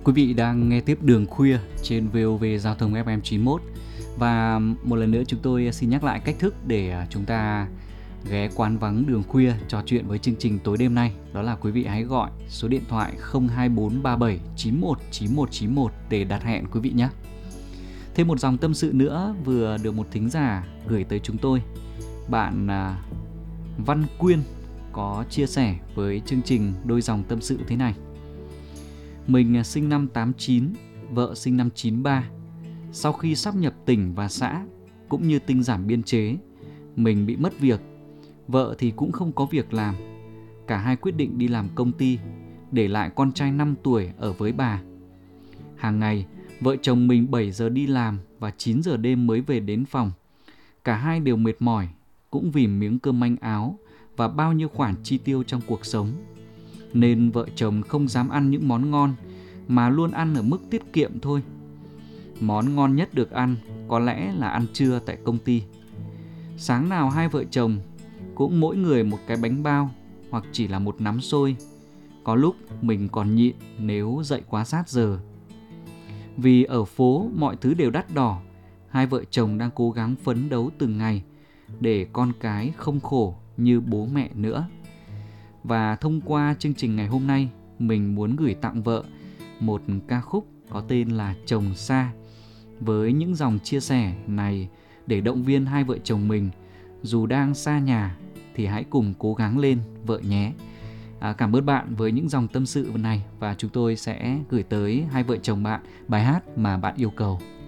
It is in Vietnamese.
Quý vị đang nghe tiếp Đường Khuya trên VOV Giao thông FM 91. Và một lần nữa chúng tôi xin nhắc lại cách thức để chúng ta ghé quán vắng Đường Khuya trò chuyện với chương trình tối đêm nay. Đó là quý vị hãy gọi số điện thoại 02437 919191 để đặt hẹn quý vị nhé. Thêm một dòng tâm sự nữa vừa được một thính giả gửi tới chúng tôi. Bạn Văn Quyên có chia sẻ với chương trình đôi dòng tâm sự thế này. Mình sinh năm 89, vợ sinh năm 93. Sau khi sáp nhập tỉnh và xã cũng như tinh giảm biên chế, mình bị mất việc. Vợ thì cũng không có việc làm. Cả hai quyết định đi làm công ty, để lại con trai 5 tuổi ở với bà. Hàng ngày, vợ chồng mình 7 giờ đi làm và 9 giờ đêm mới về đến phòng. Cả hai đều mệt mỏi, cũng vì miếng cơm manh áo và bao nhiêu khoản chi tiêu trong cuộc sống. Nên vợ chồng không dám ăn những món ngon, mà luôn ăn ở mức tiết kiệm thôi. Món ngon nhất được ăn có lẽ là ăn trưa tại công ty. Sáng nào hai vợ chồng cũng mỗi người một cái bánh bao hoặc chỉ là một nắm xôi. Có lúc mình còn nhịn nếu dậy quá sát giờ. Vì ở phố mọi thứ đều đắt đỏ, hai vợ chồng đang cố gắng phấn đấu từng ngày để con cái không khổ như bố mẹ nữa. Và thông qua chương trình ngày hôm nay, mình muốn gửi tặng vợ một ca khúc có tên là Chồng Xa. Với những dòng chia sẻ này để động viên hai vợ chồng mình, dù đang xa nhà thì hãy cùng cố gắng lên vợ nhé. Cảm ơn bạn với những dòng tâm sự này, và chúng tôi sẽ gửi tới hai vợ chồng bạn bài hát mà bạn yêu cầu.